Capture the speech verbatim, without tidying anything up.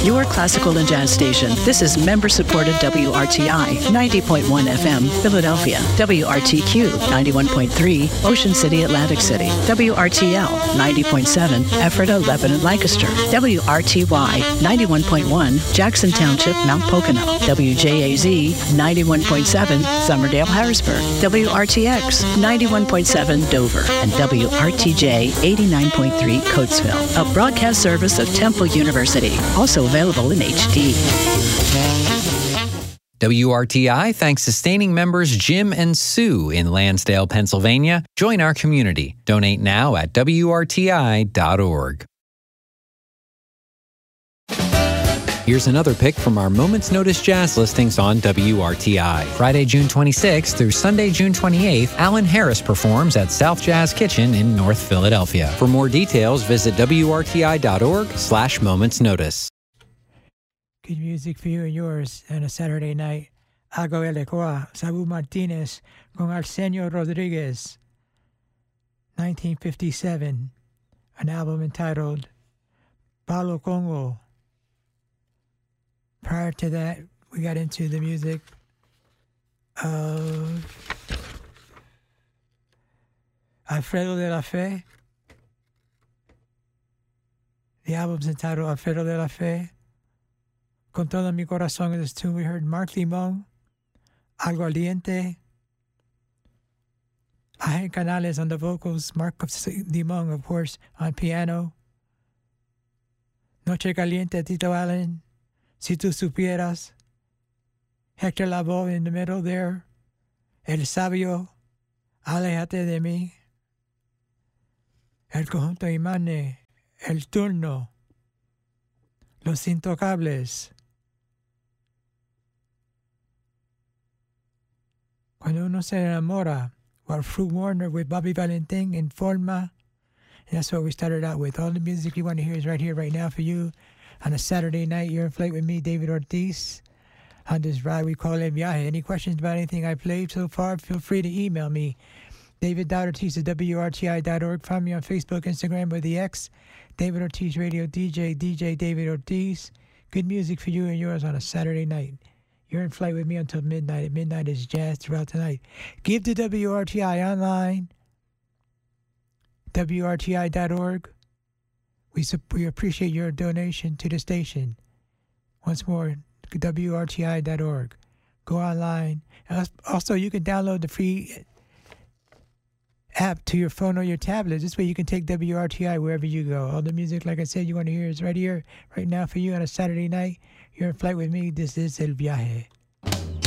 your classical and jazz station. This is member-supported W R T I, ninety point one F M, Philadelphia. W R T Q, ninety-one point three, Ocean City, Atlantic City. W R T L, ninety point seven, Ephrata, Lebanon, Lancaster. W R T Y, ninety-one point one, Jackson Township, Mount Pocono. W J A Z, ninety-one point seven, Summerdale, Harrisburg. W R T X, ninety-one point seven, Dover. And W R T J, eighty-nine point three, Coatesville. A broadcast service of Temple University. Also available in H D. W R T I thanks sustaining members Jim and Sue in Lansdale, Pennsylvania. Join our community. Donate now at W R T I dot org. Here's another pick from our Moment's Notice jazz listings on W R T I. Friday, June twenty-sixth through Sunday, June twenty-eighth, Alan Harris performs at South Jazz Kitchen in North Philadelphia. For more details, visit W R T I dot org slash Moment's Notice. Good music for you and yours on a Saturday night. Hago el Ecoa, Sabu Martinez con Arsenio Rodriguez. nineteen fifty-seven, an album entitled Palo Congo. Prior to that, we got into the music of Alfredo de la Fe. The album's entitled Alfredo de la Fe. Con todo mi corazón, in this tune we heard Mark Limón, Aguardiente, Ajen Canales on the vocals, Mark Limón, of course, on piano, Noche Caliente, Tito Allen, Si Tú Supieras, Hector Lavoe in the middle there, El Sabio, Alejate de mí, El Conjunto Imane, El Turno, Los Intocables, Cuando Uno Se Enamora, or Fruit Warner with Bobby Valentin in Forma. And that's what we started out with. All the music you want to hear is right here, right now for you. On a Saturday night, you're in Flight with me, David Ortiz. On this ride we call El Viaje. Any questions about anything I played so far, feel free to email me. David Ortiz at W R T I dot org. Find me on Facebook, Instagram, or the X. David Ortiz Radio D J, D J David Ortiz. Good music for you and yours on a Saturday night. You're in Flight with me until midnight. At midnight is jazz throughout the night. Give to W R T I online, W R T I dot org. We, we appreciate your donation to the station. Once more, W R T I dot org. Go online. And also, you can download the free app to your phone or your tablet. This way you can take W R T I wherever you go. All the music, like I said, you want to hear is right here, right now for you on a Saturday night. You're in Flight with me. This is El Viaje.